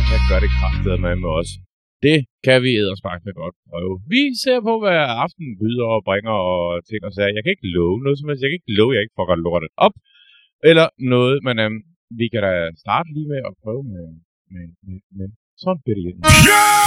her gør det kraftedeme med os. Det kan vi eddersparkende godt prøve. Vi ser på, hvad aftenen byder og bringer og ting og sager. Jeg kan ikke love noget som helst. Jeg kan ikke love, at jeg ikke får lortet op. Eller noget, men vi kan da starte lige med at prøve med sådan en bitte.